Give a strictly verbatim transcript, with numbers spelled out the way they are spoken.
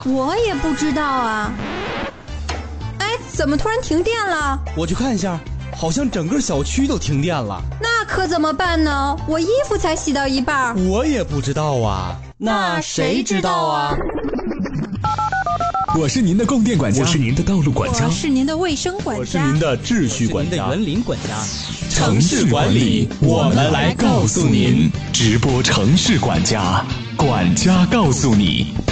我也不知道啊。哎，怎么突然停电了？ 我去看一下，好像整个小区都停电了。 那可怎么办呢？我衣服才洗到一半。 我也不知道啊。那谁知道啊？ 我是您的供电管家，我是您的道路管家， 我是您的卫生管家， 我是您的秩序管家， 您的园林管家。 城市管理，我们来告诉您。直播城市管家，管家告诉你。